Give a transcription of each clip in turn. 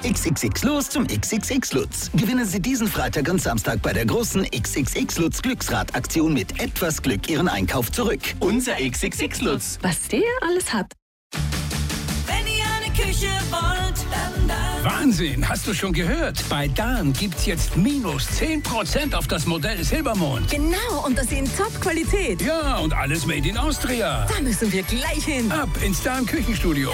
XXX los zum XXX Lutz. Gewinnen Sie diesen Freitag und Samstag bei der großen XXX Lutz Glücksrad-Aktion mit etwas Glück Ihren Einkauf zurück. Unser XXX Lutz. Was der alles hat. Wenn ihr eine Küche wollt, dann. Wahnsinn, hast du schon gehört? Bei Dahn gibt's jetzt minus 10% auf das Modell Silbermond. Genau, und das in Top-Qualität. Ja, und alles made in Austria. Da müssen wir gleich hin. Ab ins Dahn Küchenstudio.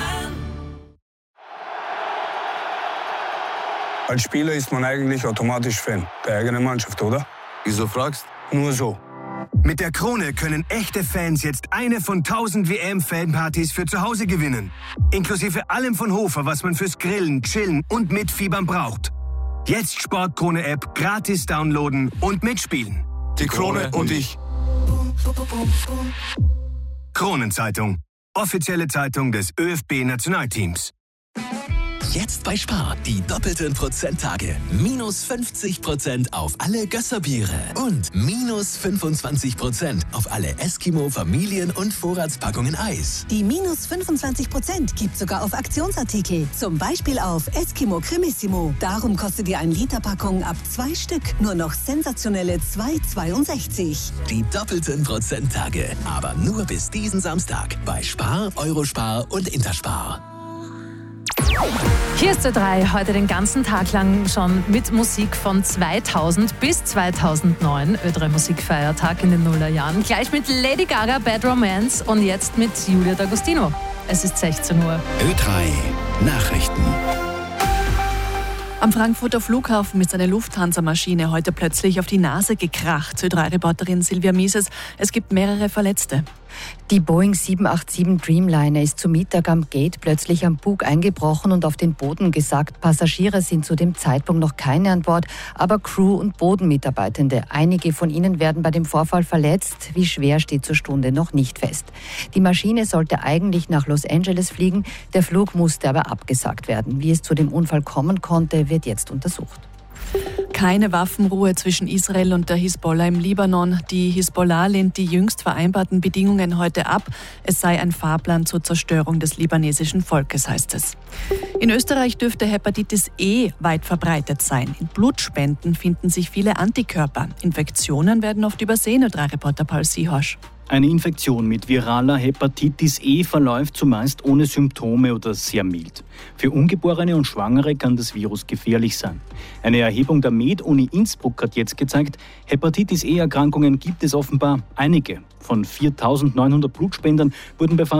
Als Spieler ist man eigentlich automatisch Fan der eigenen Mannschaft, oder? Wieso fragst? Nur so. Mit der Krone können echte Fans jetzt eine von 1000 WM-Fanpartys für zu Hause gewinnen. Inklusive allem von Hofer, was man fürs Grillen, Chillen und Mitfiebern braucht. Jetzt Sportkrone-App gratis downloaden und mitspielen. Die Krone und ich. Kronenzeitung. Offizielle Zeitung des ÖFB-Nationalteams. Jetzt bei Spar die doppelten Prozenttage. Minus 50% auf alle Gösserbiere und minus 25% auf alle Eskimo Familien- und Vorratspackungen Eis. Die minus 25% gibt sogar auf Aktionsartikel. Zum Beispiel auf Eskimo Cremissimo. Darum kostet ihr 1 Liter Packung ab 2 Stück nur noch sensationelle 2,62. Die doppelten Prozenttage. Aber nur bis diesen Samstag bei Spar, Eurospar und Interspar. Hier ist Ö3, heute den ganzen Tag lang schon mit Musik von 2000 bis 2009. Ö3 Musikfeiertag in den Nullerjahren. Gleich mit Lady Gaga, Bad Romance und jetzt mit Julia D'Agostino. Es ist 16 Uhr. Ö3 Nachrichten. Am Frankfurter Flughafen ist eine Lufthansa-Maschine heute plötzlich auf die Nase gekracht. Ö3-Reporterin Silvia Mieses, es gibt mehrere Verletzte. Die Boeing 787 Dreamliner ist zum Mittag am Gate plötzlich am Bug eingebrochen und auf den Boden gesackt. Passagiere sind zu dem Zeitpunkt noch keine an Bord, aber Crew und Bodenmitarbeitende. Einige von ihnen werden bei dem Vorfall verletzt. Wie schwer steht zur Stunde noch nicht fest. Die Maschine sollte eigentlich nach Los Angeles fliegen. Der Flug musste aber abgesagt werden. Wie es zu dem Unfall kommen konnte, wird jetzt untersucht. Keine Waffenruhe zwischen Israel und der Hisbollah im Libanon. Die Hisbollah lehnt die jüngst vereinbarten Bedingungen heute ab. Es sei ein Fahrplan zur Zerstörung des libanesischen Volkes, heißt es. In Österreich dürfte Hepatitis E weit verbreitet sein. In Blutspenden finden sich viele Antikörper. Infektionen werden oft übersehen, Ö3-Reporter Paul Sihorsch. Eine Infektion mit viraler Hepatitis E verläuft zumeist ohne Symptome oder sehr mild. Für Ungeborene und Schwangere kann das Virus gefährlich sein. Eine Erhebung der Med-Uni Innsbruck hat jetzt gezeigt, Hepatitis E-Erkrankungen gibt es offenbar einige. Von 4.900 Blutspendern wurden bei fast